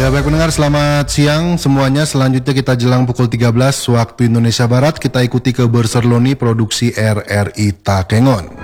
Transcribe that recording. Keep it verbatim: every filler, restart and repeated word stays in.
Ya baik pendengar, selamat siang semuanya. Selanjutnya kita jelang pukul tiga belas waktu Indonesia Barat, kita ikuti ke Berserloni produksi R R I Takengon.